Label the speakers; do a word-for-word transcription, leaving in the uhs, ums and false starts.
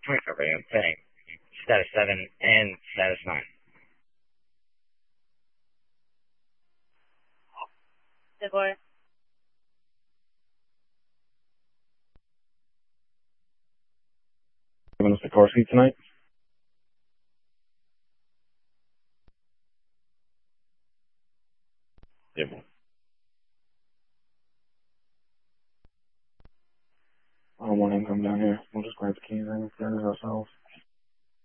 Speaker 1: twenty-four, I'm setting status seven and status nine.
Speaker 2: Devor.
Speaker 3: Giving us the Sikorsky tonight? Yeah. I don't want him to come down here. We'll just grab the keys and get it ourselves.